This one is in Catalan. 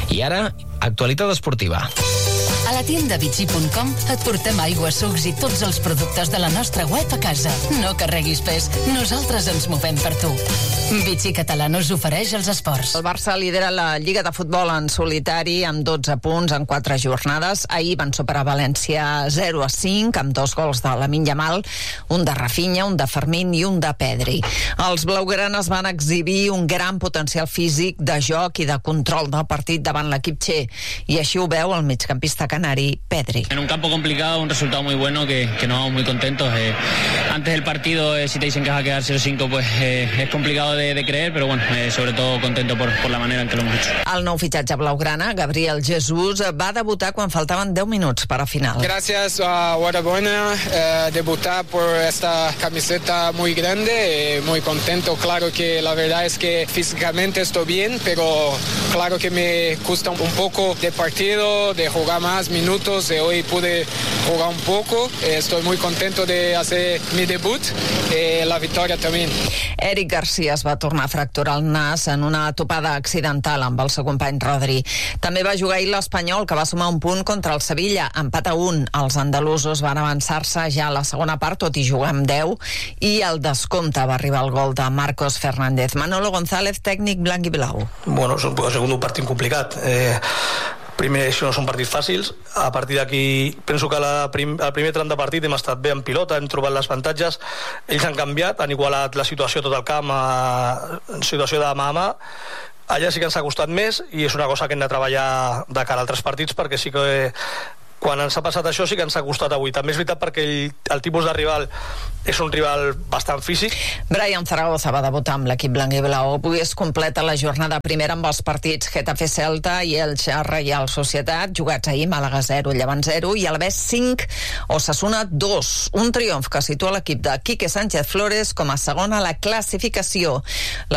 I ara, actualitat esportiva. A la tienda Vichy.com et portem aigua, sucs i tots els productes de la nostra web a casa. No carreguis pes, nosaltres ens movem per tu. Vichy Català us ofereix els esports. El Barça lidera la Lliga de Futbol en solitari amb 12 punts en 4 jornades. Ahir van superar València 0-5 amb 2 gols de Lamine Yamal, un de Rafinha, un de Fermín i un de Pedri. Els blaugranes van exhibir un gran potencial físic de joc i de control del partit davant l'equip txè, i així ho veu el migcampista canari Pedri. En un campo complicado, un resultado muy bueno que nos vamos muy contentos. Antes del partido, si te dicen que vas a quedar 0-5, pues es complicado de creer, pero bueno, sobre todo contento por la manera en que lo hemos hecho. El nou fitxatge blaugrana, Gabriel Jesús, va debutar quan faltaven 10 minuts para final. Gracias a Guadalajara, debutar por esta camiseta muy grande, muy contento. Claro que la verdad es que físicamente estoy bien, pero claro que me gusta un poco de partido, de jugar más minutos. Hoy pude jugar un poco. Estoy muy contento de hacer mi debut. La victoria también. Eric García es va tornar a fracturar el nas en una topada accidental amb el seu company Rodri. També va jugar ahir l'Espanyol, que va sumar un punt contra el Sevilla, empat a 1. Els andalusos van avançar-se ja a la segona part, tot i jugar amb 10, i al descompte va arribar el gol de Marcos Fernández. Manolo González, tècnic blanc i blau. Bueno, ha sigut un partit complicat. Primer, això no són partits fàcils. A partir d'aquí, penso que el primer tram de partit hem estat bé en pilota, hem trobat les avantatges. Ells han canviat, han igualat la situació tot el camp a situació de mà a mà. Allà sí que ens ha costat més i és una cosa que hem de treballar de cara a altres partits, perquè sí que quan ens ha passat això sí que ens ha costat avui. També és veritat perquè el tipus de rival és un rival bastant físic. Brian Zaragoza va debutar amb l'equip blanc i blau. Avui es completa la jornada primera amb els partits Getafe Celta i Elche Reial Societat, jugats ahir, Màlaga 0, Llevant 0 i Alavés 5, Osasuna 2. Un triomf que situa l'equip de Quique Sánchez Flores com a segon a la classificació.